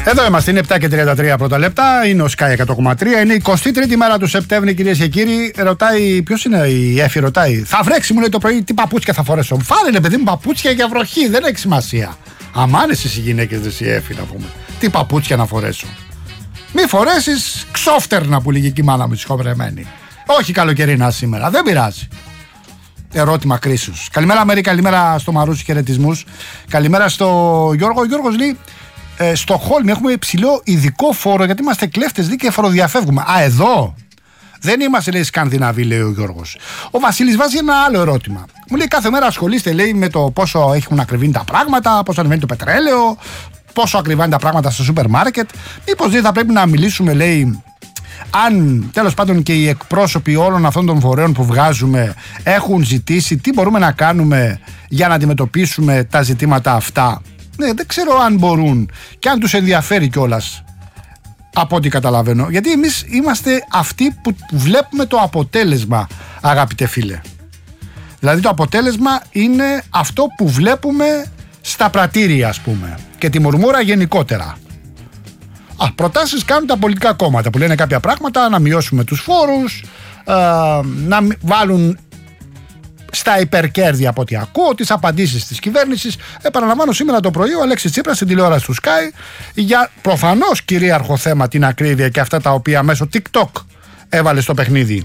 Εδώ είμαστε, είναι 7:33 πρώτα λεπτά. Είναι ο Sky 100,3. Είναι η 23η μέρα του Σεπτέμβρη, κυρίες και κύριοι. Ρωτάει, ποιος είναι η Εφη, ρωτάει. Θα βρέξει, μου λέει το πρωί, τι παπούτσια θα φορέσω. Φάρε, παιδί μου, παπούτσια για βροχή, δεν έχει σημασία. Αμάν εσείς οι γυναίκες της η Εφη, να πούμε. Τι παπούτσια να φορέσω. Μη φορέσεις ξόφτερνα που λέγει και η μάνα μου, συγχωρεμένη. Όχι καλοκαιρινά σήμερα, δεν πειράζει. Ερώτημα κρίσεως. Καλημέρα Μέρη, καλημέρα στο Μαρούσι, χαιρετισμούς. Καλημέρα στο Γιώργο. Ο Γιώργος λέει, στο Χόλμη έχουμε υψηλό ειδικό φόρο γιατί είμαστε κλέφτες δίκαιοι και φοροδιαφεύγουμε. Α, εδώ δεν είμαστε, λέει, Σκανδιναβοί, λέει ο Γιώργος. Ο Βασίλης βάζει ένα άλλο ερώτημα. Μου λέει, κάθε μέρα ασχολείστε, λέει, με το πόσο έχουν ακριβήνει τα πράγματα, πόσο ανεβαίνει το πετρέλαιο, πόσο ακριβάνει τα πράγματα στο σούπερ μάρκετ. Μήπως δεν θα πρέπει να μιλήσουμε, λέει, αν τέλος πάντων και οι εκπρόσωποι όλων αυτών των φορέων που βγάζουμε έχουν ζητήσει τι μπορούμε να κάνουμε για να αντιμετωπίσουμε τα ζητήματα αυτά. Ναι, δεν ξέρω αν μπορούν και αν τους ενδιαφέρει κιόλας, από ό,τι καταλαβαίνω. Γιατί εμείς είμαστε αυτοί που βλέπουμε το αποτέλεσμα, αγαπητέ φίλε. Δηλαδή το αποτέλεσμα είναι αυτό που βλέπουμε στα πρατήρια, ας πούμε, και τη μουρμούρα γενικότερα. Προτάσεις κάνουν τα πολιτικά κόμματα που λένε κάποια πράγματα, να μειώσουμε τους φόρους, να βάλουν στα υπερκέρδη, από ό,τι ακούω, τις απαντήσεις της κυβέρνησης. Επαναλαμβάνω, σήμερα το πρωί ο Αλέξης Τσίπρας στην τηλεόραση του Sky για προφανώς κυρίαρχο θέμα την ακρίβεια και αυτά τα οποία μέσω TikTok έβαλε στο παιχνίδι.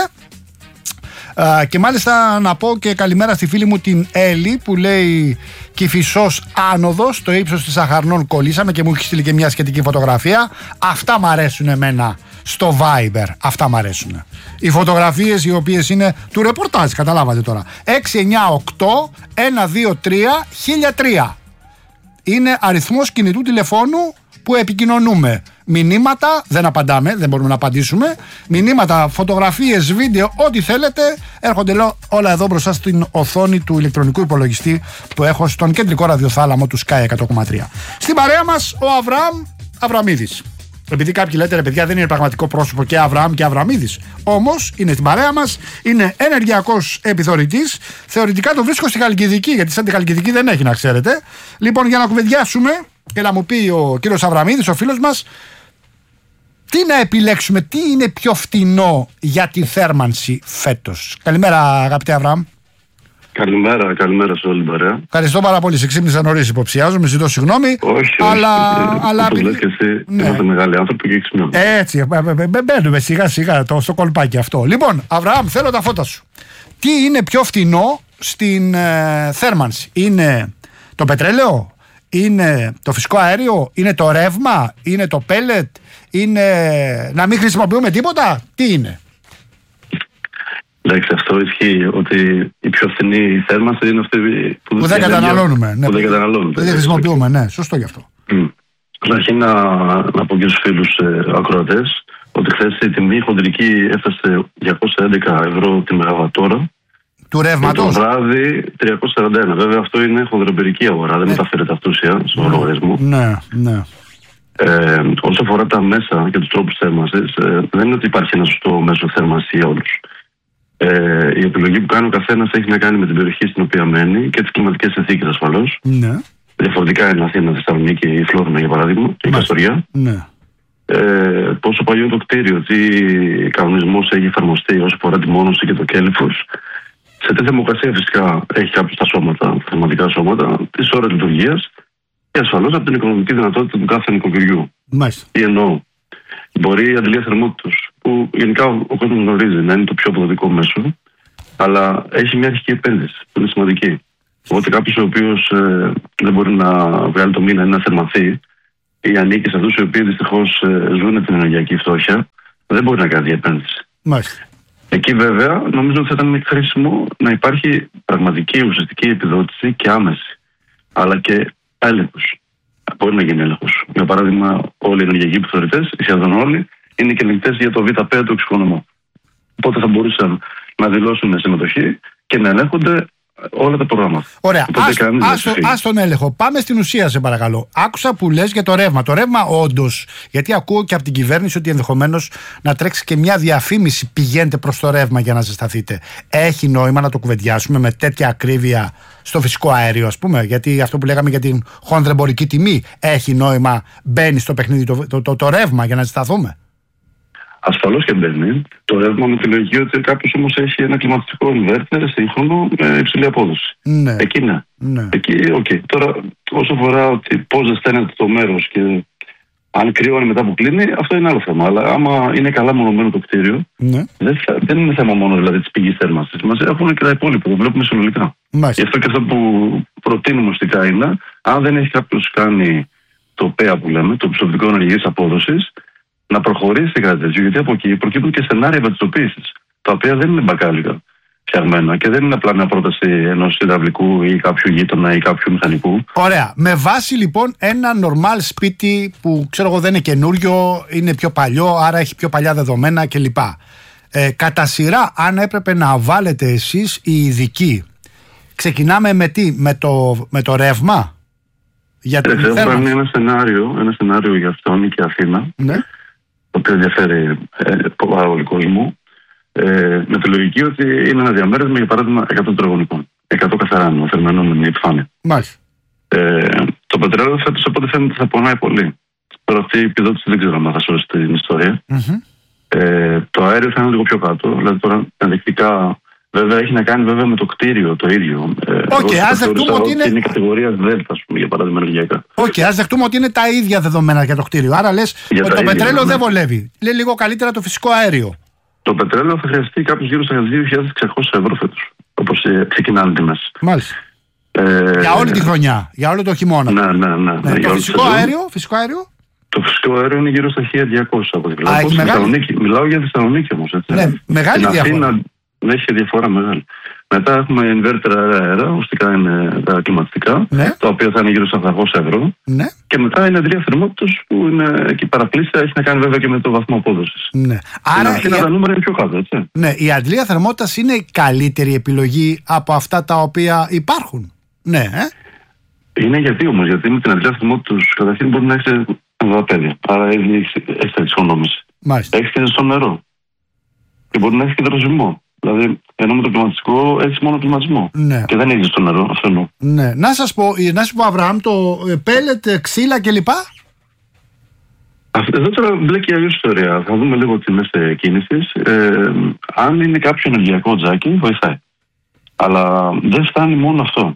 Και μάλιστα να πω και καλημέρα στη φίλη μου την Έλλη που λέει Κηφισός άνοδος, στο ύψος της Αχαρνών κολλήσαμε, και μου έχει στείλει και μια σχετική φωτογραφία. Αυτά μ' αρέσουν εμένα στο Viber, αυτά μ' αρέσουν. Οι φωτογραφίες οι οποίες είναι του ρεπορτάζ, καταλάβατε τώρα. 698 123 1003 είναι αριθμός κινητού τηλεφώνου που επικοινωνούμε. Μηνύματα, δεν απαντάμε, δεν μπορούμε να απαντήσουμε. Μηνύματα, φωτογραφίες, βίντεο, ό,τι θέλετε, έρχονται όλα εδώ μπροστά στην οθόνη του ηλεκτρονικού υπολογιστή που έχω στον κεντρικό ραδιοθάλαμο του Sky 100,3. Στην παρέα μας ο Αβραάμ Αβραμίδης. Επειδή κάποιοι λέτε, ρε παιδιά, δεν είναι πραγματικό πρόσωπο και Αβραάμ και Αβραμίδης. Όμως είναι στην παρέα μας, είναι ενεργειακός επιθεωρητής. Θεωρητικά το βρίσκω στη Χαλκιδική, γιατί σαν τη Χαλκιδική δεν έχει, να ξέρετε. Λοιπόν, για να κουβεντιάσουμε και να μου πει ο κύριος Αβραμίδης, ο φίλος μας, τι να επιλέξουμε, τι είναι πιο φτηνό για τη θέρμανση φέτος. Καλημέρα, αγαπητέ Αβραάμ. Καλημέρα σε όλη την παρέα. Ευχαριστώ πάρα πολύ. Σε ξύπνησα νωρίς, υποψιάζομαι, ζητώ συγγνώμη. Όχι, αλλά όπως λες και εσύ, είμαστε μεγάλοι άνθρωποι και ξυπνάμε. Έτσι, μπαίνουμε σιγά σιγά στο κολπάκι αυτό. Λοιπόν, Αβραάμ, θέλω τα φώτα σου. Τι είναι πιο φτηνό στην θέρμανση? Είναι το πετρέλαιο? Είναι το φυσικό αέριο? Είναι το ρεύμα? Είναι το πέλετ? Είναι να μην χρησιμοποιούμε τίποτα? Τι είναι? Εντάξει, αυτό ισχύει, ότι η πιο φθηνή θέρμανση είναι αυτή που δεν καταναλώνουμε. Που δεν καταναλώνουμε. Δεν χρησιμοποιούμε, ναι, σωστό γι' αυτό. Καταρχήν να πω και στους φίλους ακροατές ότι χθες η τιμή χοντρική έφτασε 211 ευρώ τη μεγαβατόρα. Του ρεύματος. Το βράδυ 341. Βέβαια αυτό είναι χονδροεμπειρική αγορά, δεν μεταφέρεται αυτούσια στον λογαριασμό. Ναι. Όσο αφορά τα μέσα και τους τρόπους θέρμανσης, δεν είναι ότι υπάρχει ένα σωστό μέσο θέρμανσης για όλους. Η επιλογή που κάνει ο καθένας έχει να κάνει με την περιοχή στην οποία μένει και τις κλιματικές συνθήκες ασφαλώς. Ναι. Διαφορετικά είναι Αθήνα, Θεσσαλονίκη ή Φλόρινα για παράδειγμα, και η Καστοριά. Ναι. Πόσο παλιό είναι το κτίριο, τι κανονισμός έχει εφαρμοστεί όσο αφορά τη μόνωση και το κέλυφος. Σε τι θερμοκρασία φυσικά έχει κάποιο τα σώματα, τα θεματικά σώματα, τις ώρες λειτουργίας και ασφαλώς από την οικονομική δυνατότητα του κάθε νοικοκυριού. Τι εννοώ? Μπορεί η αντιλία θερμότητας, που γενικά ο κόσμος γνωρίζει να είναι το πιο αποδοτικό μέσο, αλλά έχει μια αρχική επένδυση που είναι σημαντική. Οπότε κάποιος ο οποίος δεν μπορεί να βγάλει το μήνα ή να θερμανθεί, ή ανήκει σε αυτούς οι οποίοι δυστυχώς ζουν την ενεργειακή φτώχεια, δεν μπορεί να κάνει επένδυση. Εκεί βέβαια νομίζω ότι θα ήταν χρήσιμο να υπάρχει πραγματική ουσιαστική επιδότηση και άμεση, αλλά και έλεγχος. Μπορεί να γίνει έλεγχος. Για παράδειγμα, όλοι οι ενεργειακοί επιθεωρητές, σχεδόν όλοι, είναι και ελεγκτές για το ΒΠ του εξοικονομού. Οπότε θα μπορούσαν να δηλώσουν συμμετοχή και να ελέγχονται όλα τα προγράμματα. Ωραία. Ας τον έλεγχο. Πάμε στην ουσία, σε παρακαλώ. Άκουσα που λες για το ρεύμα. Το ρεύμα, όντως, γιατί ακούω και από την κυβέρνηση ότι ενδεχομένως να τρέξει και μια διαφήμιση πηγαίνετε προς το ρεύμα για να ζεσταθείτε. Έχει νόημα να το κουβεντιάσουμε με τέτοια ακρίβεια στο φυσικό αέριο, ας πούμε? Γιατί αυτό που λέγαμε για την χονδρεμπορική τιμή, έχει νόημα, μπαίνει στο παιχνίδι το ρεύμα για να ζεσταθούμε? Ασφαλώς και μπαίνει. Το ρεύμα με τη λογική ότι κάποιος όμως έχει ένα κλιματιστικό inverter σύγχρονο με υψηλή απόδοση. Ναι. Εκεί ναι. Εκεί, okay. Τώρα, όσο αφορά ότι πώς ζεσταίνεται το μέρος και αν κρυώνει μετά που κλείνει, αυτό είναι άλλο θέμα. Αλλά άμα είναι καλά μονωμένο το κτίριο, ναι, δεν είναι θέμα μόνο δηλαδή της πηγής θέρμανσης. Μας έχουν και τα υπόλοιπα, το βλέπουμε συνολικά. Γι' αυτό και αυτό που προτείνουμε ουσιαστικά είναι, αν δεν έχει κάποιος κάνει το ΠΕΑ που λέμε, το πιστοποιητικό ενεργειακής απόδοσης, να προχωρήσει σε κάτι τέτοιο, γιατί από εκεί προκύπτουν και σενάρια βελτιστοποίησης, τα οποία δεν είναι μπακάλικα φτιαγμένα και δεν είναι απλά μια πρόταση ενός υδραυλικού ή κάποιου γείτονα ή κάποιου μηχανικού. Ωραία. Με βάση λοιπόν ένα normal σπίτι που ξέρω εγώ δεν είναι καινούριο, είναι πιο παλιό, άρα έχει πιο παλιά δεδομένα κλπ. Κατά σειρά, αν έπρεπε να βάλετε εσείς οι ειδικοί, ξεκινάμε με τι, με το ρεύμα? Έχω κάνει ένα σενάριο για Αυτόνη και Αθήνα. Ναι. Το οποίο ενδιαφέρει πάρα πολύ κόσμο, με τη λογική ότι είναι ένα διαμέρισμα για παράδειγμα 100 τετραγωνικών. 100 καθαρά θερμενόμενη επιφάνεια. Μάλιστα. Το πετρέλαιο φέτος από ό,τι φαίνεται θα πονάει πολύ. Τώρα αυτή η επιδότηση δεν ξέρω αν θα σώσει την ιστορία. Το αέριο θα είναι λίγο πιο κάτω. Δηλαδή τώρα ενδεικτικά, βέβαια έχει να κάνει βέβαια με το κτίριο το ίδιο. Ας δεχτούμε ότι είναι κατηγορία Δέλτα, ας πούμε, για παράδειγμα ενεργειακά. Ας δεχτούμε ότι είναι τα ίδια δεδομένα για το κτίριο. Άρα λες ότι το πετρέλαιο δεν βολεύει. Λέει λίγο καλύτερα το φυσικό αέριο. Το πετρέλαιο θα χρειαστεί κάποιος γύρω στα 2.600 ευρώ φέτος, όπως ξεκινάνε τιμές. Μάλιστα. Για όλη τη χρονιά, για όλο το χειμώνα. Ναι. Το φυσικό αέριο. Το φυσικό αέριο είναι γύρω στα 1.200 από την Θεσσαλονίκη. Μιλάω για Θεσσαλονίκη όμως. Ναι, μεγάλη διαφορά. Έχει διαφορά μεγάλη. Μετά έχουμε inverter αέρα, ουσιαστικά είναι τα κλιματιστικά, ναι, τα οποία θα είναι γύρω στα 800 ευρώ. Ναι. Και μετά είναι αντλία θερμότητας που είναι εκεί παραπλήσια, έχει να κάνει βέβαια και με το βαθμό απόδοσης. Ναι. Άρα τα νούμερα είναι πιο κάτω, έτσι. Ναι, η αντλία θερμότητας είναι η καλύτερη επιλογή από αυτά τα οποία υπάρχουν. Ναι, Είναι γιατί όμως, γιατί με την αντλία θερμότητας καταρχήν μπορεί να έχει δαπέδια. Άρα έχει εξοικονόμηση. Έχει και στο νερό. Και μπορεί να έχει και δροσισμό. Δηλαδή, ενώ με το κλιματιστικό έχει μόνο κλιματισμό. Ναι. Και δεν έχει στο νερό, αυτό εννοώ. Ναι. Να σας πω, Αβραάμ, το πέλετ, ξύλα κλπ. Εδώ τώρα μπλέκει αλλιώς ιστορία. Θα δούμε λίγο τιμές κίνησης. Αν είναι κάποιο ενεργειακό τζάκι, βοηθάει. Αλλά δεν φτάνει μόνο αυτό.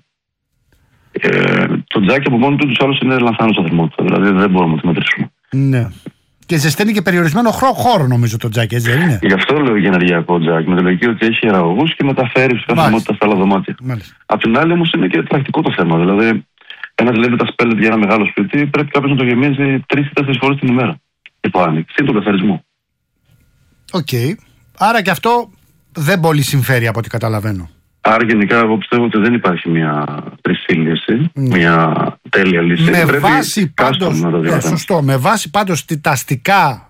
Το τζάκι από μόνο του τους άλλους είναι λανθάνουσα θερμότητα. Δηλαδή δεν μπορούμε να το μετρήσουμε. Ναι. Και ζεσταίνει και περιορισμένο χώρο, νομίζω το τζάκι, έτσι δεν είναι? Γι' αυτό λέω για ενεργειακό τζάκι. Με τη λογική ότι έχει αγωγούς και μεταφέρει φυσικά θερμότητα στα άλλα δωμάτια. Απ' την άλλη όμως είναι και πρακτικό το θέμα. Δηλαδή, ένας λέει τα σπέλετ για ένα μεγάλο σπίτι, πρέπει κάποιος να το γεμίζει 3-4 φορές την ημέρα. Υπό άνοιξη. Είναι το καθαρισμό. Οκ. Άρα και αυτό δεν πολύ συμφέρει από ό,τι καταλαβαίνω. Άρα γενικά εγώ πιστεύω ότι δεν υπάρχει μια χρυσή λύση, μια τέλεια λύση. Με βάση πάντως τα αστικά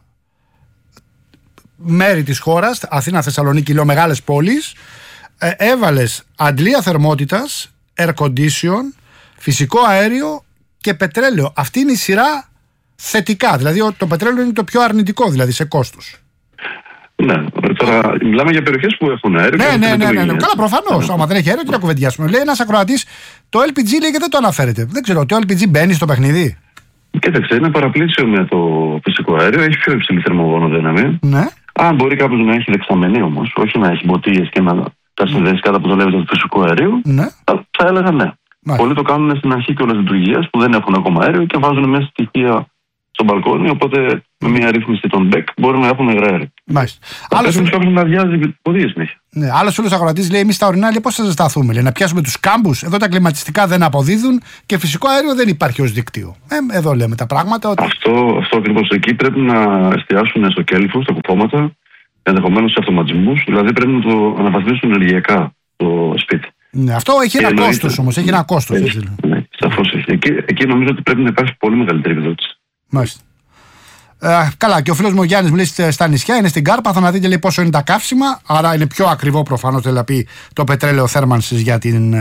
μέρη της χώρας, Αθήνα, Θεσσαλονίκη, λέω μεγάλες πόλεις, έβαλες αντλία θερμότητας, air condition, φυσικό αέριο και πετρέλαιο. Αυτή είναι η σειρά θετικά. Δηλαδή το πετρέλαιο είναι το πιο αρνητικό δηλαδή σε κόστος. Ναι, τώρα μιλάμε για περιοχές που έχουν αέριο. Ναι. Καλά, προφανώς. Άμα δεν έχει αέριο, τι να κουβεντιάσουμε. Λέει ένας ακροατής, το LPG λέει και δεν το αναφέρεται. Δεν ξέρω, το LPG μπαίνει στο παιχνίδι. Κοίταξε, είναι παραπλήσιο με το φυσικό αέριο, έχει πιο υψηλή θερμογόνοδύναμη. Ναι. Αν μπορεί κάποιος να έχει δεξαμενή όμως, όχι να έχει μποτίες και να τα συνδέσει κάτω από το level του φυσικού αερίου, ναι, θα έλεγα ναι. Πολλοί το κάνουν στην αρχή κιόλας λειτουργίας που δεν έχουν ακόμα αέριο και βάζουν μέσα στοιχεία στο μπαλκόνι, οπότε με μια ρύθμιση των BEC μπορεί να έχουν αέριο. Μάλιστα. Άλλος κάποιος να αδειάζει ποδίες μέχρι. Ναι, άλλος φίλος αγορατής λέει: εμείς στα ορεινά λέει, πώς θα ζεσταθούμε, λέει, να πιάσουμε τους κάμπους. Εδώ τα κλιματιστικά δεν αποδίδουν και φυσικό αέριο δεν υπάρχει ως δίκτυο. Εδώ λέμε τα πράγματα. Ότι... Αυτό ακριβώς. Εκεί πρέπει να εστιάσουν στο κέλυφο, στα κουφώματα, ενδεχομένως σε αυτοματισμούς. Δηλαδή πρέπει να το αναβαθμίσουν ενεργειακά το σπίτι. Ναι, αυτό έχει ένα κόστος όμως. Έχει ένα κόστος. Ναι, σαφώς έχει. Εκεί νομίζω ότι πρέπει να υπάρχει πολύ μεγαλύτερη επιδότηση. Μάλιστα. Καλά, και ο φίλος μου ο Γιάννης μιλήσει στα νησιά, είναι στην Κάρπαθο, να δείτε λέει, πόσο είναι τα καύσιμα. Άρα είναι πιο ακριβό προφανώς δηλαδή το πετρέλαιο θέρμανσης για την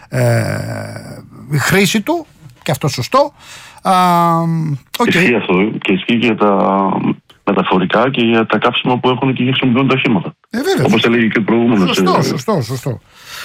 χρήση του. Και αυτό σωστό. Ισχύει αυτό και ισχύει για τα μεταφορικά και για τα καύσιμα που έχουν και χρησιμοποιούν τα οχήματα. Όπως έλεγε και ο προηγούμενος. Σωστό.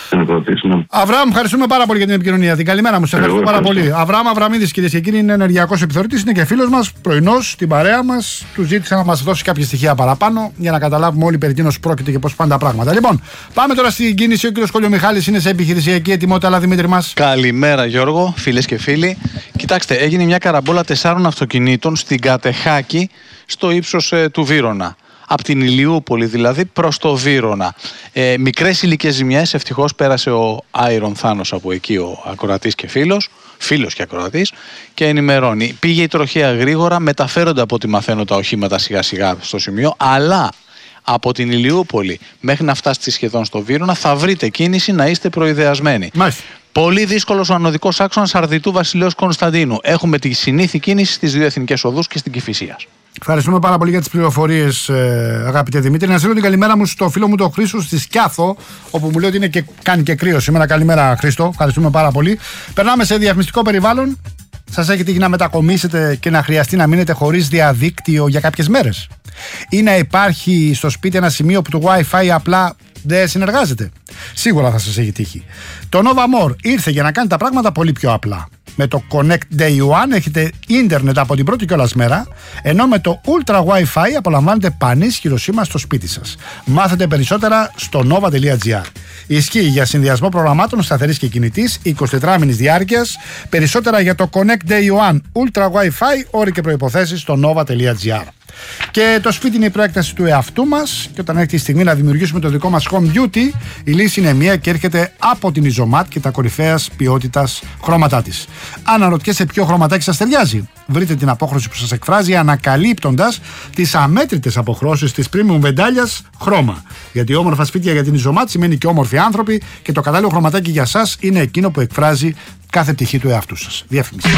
Ναι. Αβραάμ, ευχαριστούμε πάρα πολύ για την επικοινωνία. Την καλημέρα μου, σε ευχαριστώ πάρα πολύ. Αβραάμ Αβραμίδης, κυρίες και κύριοι, είναι ενεργειακός επιθεωρητής, είναι και φίλος μας, πρωινός, στην παρέα μας. Του ζήτησα να μας δώσει κάποια στοιχεία παραπάνω για να καταλάβουμε όλοι περί τίνος πρόκειται και πώς πάνε τα πράγματα. Λοιπόν, πάμε τώρα στην κίνηση. Ο κύριος Κολιομιχάλης είναι σε επιχειρησιακή ετοιμότητα, αλλά Δημήτρη μας. Καλημέρα, Γιώργο, φίλες και φίλοι. Κοιτάξτε, έγινε μια καραμπόλα 4 αυτοκινήτων στην Κατεχάκη, στο ύψος του Βύρωνα. Από την Ηλιούπολη δηλαδή προς το Βύρωνα. Μικρές υλικές ζημιές, ευτυχώς πέρασε ο Άιρον Θάνος από εκεί, ο ακροατής και φίλος και ακροατής, και ενημερώνει. Πήγε η τροχέα γρήγορα, μεταφέρονται από ό,τι μαθαίνω τα οχήματα σιγά σιγά στο σημείο, αλλά από την Ηλιούπολη μέχρι να φτάσετε σχεδόν στο Βύρωνα θα βρείτε κίνηση, να είστε προειδεασμένοι. Μάλιστα. Πολύ δύσκολος ο ανωδικός άξονας Αρδιτού Βασιλέως Κωνσταντίνου. Έχουμε τη συνήθη κίνηση στις 2 εθνικές οδούς και στην Κηφισίας. Ευχαριστούμε πάρα πολύ για τις πληροφορίες, αγαπητέ Δημήτρη. Να στείλω την καλημέρα μου στο φίλο μου τον Χρήστο στη Σκιάθο, όπου μου λέει ότι είναι και, κάνει και κρύο σήμερα. Καλημέρα, Χρήστο. Ευχαριστούμε πάρα πολύ. Περνάμε σε διαφημιστικό περιβάλλον. Σας έχει τύχει να μετακομίσετε και να χρειαστεί να μείνετε χωρίς διαδίκτυο για κάποιες μέρες? Ή να υπάρχει στο σπίτι ένα σημείο που το Wi-Fi απλά δεν συνεργάζεται? Σίγουρα θα σας έχει τύχει. Το Nova More ήρθε για να κάνει τα πράγματα πολύ πιο απλά. Με το Connect Day One έχετε ίντερνετ από την πρώτη κιόλας μέρα, ενώ με το Ultra Wi-Fi απολαμβάνετε πανίσχυρο σήμα στο σπίτι σας. Μάθετε περισσότερα στο nova.gr. Ισχύει για συνδυασμό προγραμμάτων σταθερής και κινητής 24 μήνης διάρκειας. Περισσότερα για το Connect Day One Ultra Wi-Fi, όροι και προϋποθέσεις στο nova.gr. Και το σπίτι είναι η προέκταση του εαυτού μας, και όταν έρχεται η στιγμή να δημιουργήσουμε το δικό μας home beauty, η λύση είναι μία και έρχεται από την Isomat και τα κορυφαίας ποιότητας χρώματά της. Αν αναρωτιέσαι ποιο χρωματάκι σας ταιριάζει, βρείτε την απόχρωση που σας εκφράζει ανακαλύπτοντας τις αμέτρητες αποχρώσεις της premium βεντάλιας χρώμα. Γιατί όμορφα σπίτια για την Isomat σημαίνει και όμορφοι άνθρωποι, και το κατάλληλο χρωματάκι για σας είναι εκείνο που εκφράζει κάθε πτυχή του εαυτού σας. Διαφήμιση.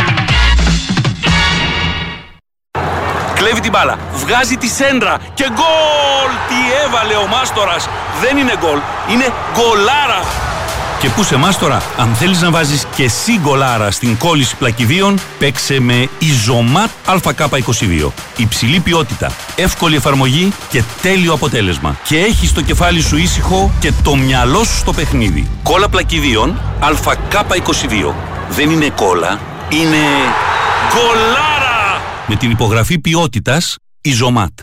Κλέβει την μπάλα, βγάζει τη σέντρα και γκολ! Τι έβαλε ο Μάστορας! Δεν είναι γκολ, είναι γκολάρα! Και πού σε Μάστορα, αν θέλεις να βάζεις και εσύ γκολάρα στην κόλληση πλακιδίων, παίξε με Isomat ΑΚ22. Υψηλή ποιότητα, εύκολη εφαρμογή και τέλειο αποτέλεσμα. Και έχεις το κεφάλι σου ήσυχο και το μυαλό σου στο παιχνίδι. Κόλλα πλακιδίων ΑΚ22. Δεν είναι κόλλα, είναι γκολάρα! Με την υπογραφή ποιότητας Isomat.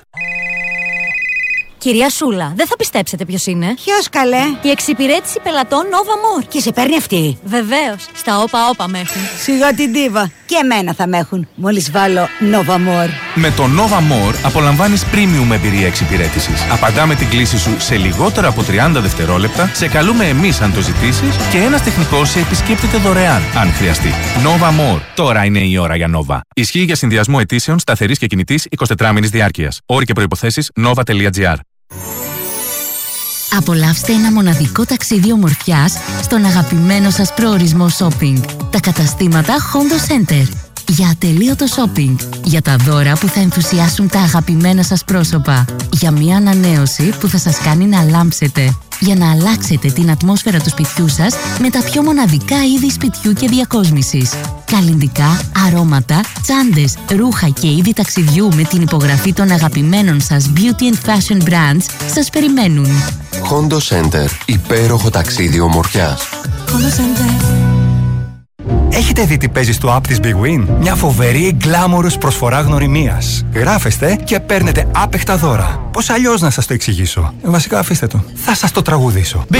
Κυρία Σούλα, δεν θα πιστέψετε ποιος είναι. Ποιος, καλέ? Η εξυπηρέτηση πελατών Nova More. Και σε παίρνει αυτή? Βεβαίως, στα όπα με έχουν. Σιγά την ντίβα. Και εμένα θα με έχουν, μόλις βάλω Nova More. Με το Nova More απολαμβάνεις premium εμπειρία εξυπηρέτησης. Απαντάμε την κλήση σου σε λιγότερα από 30 δευτερόλεπτα, σε καλούμε εμείς αν το ζητήσεις, και ένας τεχνικός σε επισκέπτεται δωρεάν αν χρειαστεί. Nova More. Τώρα είναι η ώρα για Nova. Ισχύει για συνδυασμό αιτήσεων σταθερής και κινητής 24 μήνης διάρκειας. Όροι και προϋποθέσεις nova.gr. Απολαύστε ένα μοναδικό ταξίδι ομορφιάς στον αγαπημένο σας προορισμό shopping. Τα καταστήματα Hondo Center. Για ατελείωτο shopping. Για τα δώρα που θα ενθουσιάσουν τα αγαπημένα σας πρόσωπα. Για μια ανανέωση που θα σας κάνει να λάμψετε. Για να αλλάξετε την ατμόσφαιρα του σπιτιού σας με τα πιο μοναδικά είδη σπιτιού και διακόσμησης. Καλλυντικά, αρώματα, τσάντες, ρούχα και είδη ταξιδιού με την υπογραφή των αγαπημένων σας beauty and fashion brands σας περιμένουν. Hondo Center. Υπέροχο ταξίδι ομορφιάς. Hondo Center. Έχετε δει τι παίζει στο app της Big Win? Μια φοβερή γκλάμορους προσφορά γνωριμίας. Γράφεστε και παίρνετε άπεχτα δώρα. Πώς αλλιώς να σας το εξηγήσω? Βασικά αφήστε το. Θα σας το τραγουδήσω. Big